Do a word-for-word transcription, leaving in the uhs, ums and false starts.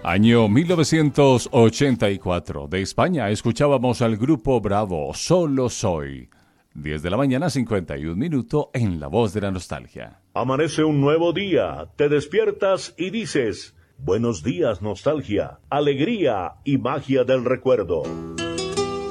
Año mil novecientos ochenta y cuatro. De España escuchábamos al grupo Bravo, Solo Soy. diez de la mañana, cincuenta y un minutos en La Voz de la Nostalgia. Amanece un nuevo día, te despiertas y dices, buenos días nostalgia, alegría y magia del recuerdo.